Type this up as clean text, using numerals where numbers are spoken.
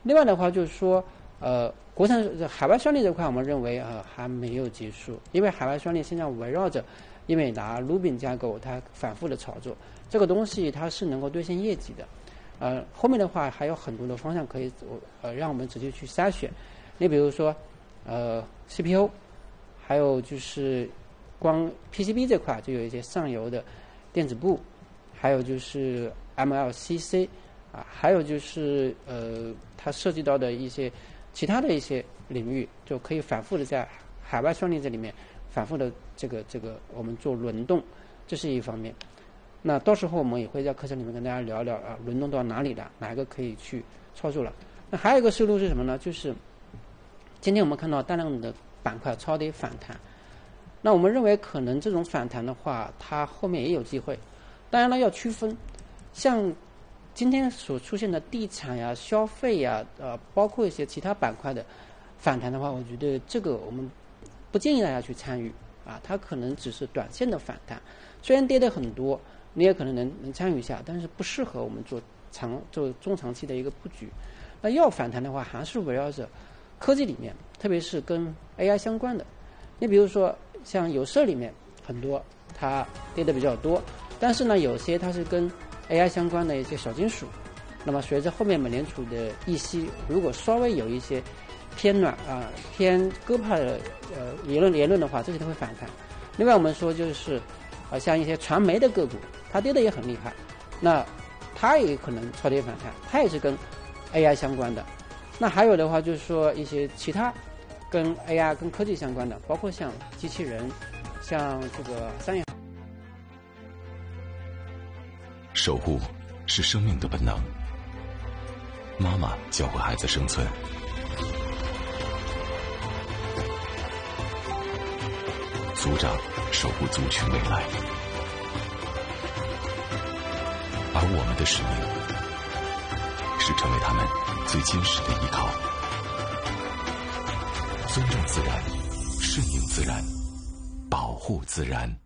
另外的话就是说，国产海外算力这块，我们认为还没有结束，因为海外算力现在围绕着英伟达 Rubin 架构，它反复的炒作，这个东西它是能够兑现业绩的。后面的话还有很多的方向可以让我们直接去筛选。你比如说CPU， 还有就是光 PCB 这块就有一些上游的电子部，还有就是 MLCC 还有就是它涉及到的一些其他的一些领域，就可以反复的在海外算力这里面反复的这个我们做轮动，这是一方面。那到时候我们也会在课程里面跟大家聊聊轮动到哪里了，哪一个可以去操作了。那还有一个思路是什么呢？就是今天我们看到大量的板块超跌反弹，那我们认为可能这种反弹的话，它后面也有机会。当然了，要区分，像今天所出现的地产呀、消费呀，包括一些其他板块的反弹的话，我觉得这个我们不建议大家去参与它可能只是短线的反弹，虽然跌得很多，你也可能能参与一下，但是不适合我们做中长期的一个布局。那要反弹的话，还是围绕着科技里面，特别是跟 AI 相关的。你比如说像有色里面很多它跌得比较多，但是呢有些它是跟 AI 相关的一些小金属，那么随着后面美联储的议息，如果稍微有一些偏暖偏鸽派的言论的话，这些都会反弹。另外我们说就是像一些传媒的个股，它跌得也很厉害，那它也可能超跌反弹，它也是跟 AI 相关的。那还有的话就是说一些其他跟 AI 跟科技相关的，包括像机器人，像这个商业。 守护是生命的本能，妈妈教会孩子生存，族长守护族群未来，而我们的使命是成为他们最坚实的依靠。尊重自然，顺应自然，保护自然。